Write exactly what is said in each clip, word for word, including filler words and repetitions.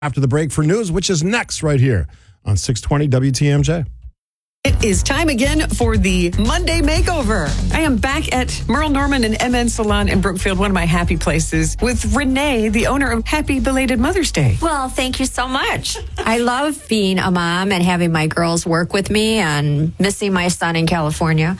after the break for news, which is next right here on six twenty W T M J. It is time again for the Monday Makeover. I am back at Merle Norman and M N Salon in Brookfield, one of my happy places, with Renee, the owner of Happy Belated Mother's Day. Well, thank you so much. I love being a mom and having my girls work with me and missing my son in California.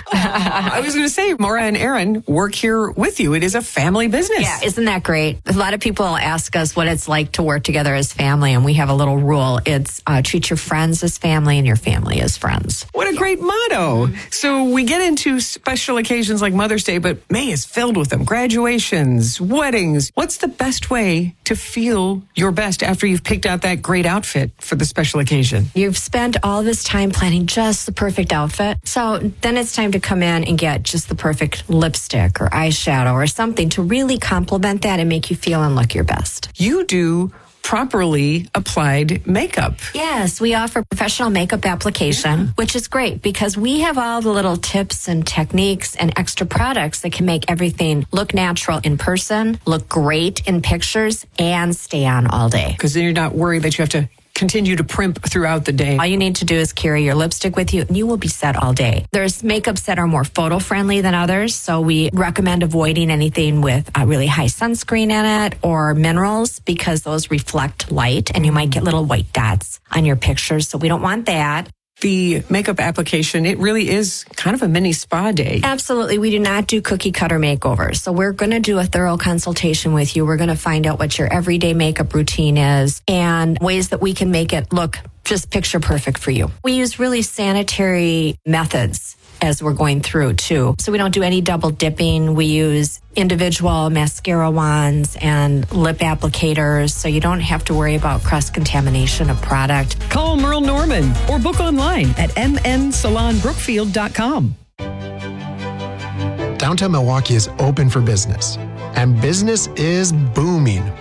I was going to say, Maura and Aaron work here with you. It is a family business. Yeah, isn't that great? A lot of people ask us what it's like to work together as family, and we have a little rule. It's uh, treat your friends as family and your family as friends. What a great motto. So we get into special occasions like Mother's Day, but May is filled with them. Graduations, weddings. What's the best way to feel your best after you've picked out that great outfit for the special occasion? You've spent all this time planning just the perfect outfit. So then it's time to come in and get just the perfect lipstick or eyeshadow or something to really complement that and make you feel and look your best. You do properly applied makeup. Yes, we offer professional makeup application, yeah. which is great because we have all the little tips and techniques and extra products that can make everything look natural in person, look great in pictures, and stay on all day. Because then you're not worried that you have to continue to primp throughout the day. All you need to do is carry your lipstick with you and you will be set all day. There's makeups that are more photo friendly than others, so we recommend avoiding anything with a really high sunscreen in it or minerals because those reflect light and you might get little white dots on your pictures, so we don't want that. The makeup application, it really is kind of a mini spa day. Absolutely. We do not do cookie cutter makeovers. So we're going to do a thorough consultation with you. We're going to find out what your everyday makeup routine is and ways that we can make it look just picture perfect for you. We use really sanitary methods as we're going through too. So we don't do any double dipping. We use individual mascara wands and lip applicators, so you don't have to worry about cross-contamination of product. Call Merle Norman or book online at m n salon brookfield dot com. Downtown Milwaukee is open for business, and business is booming.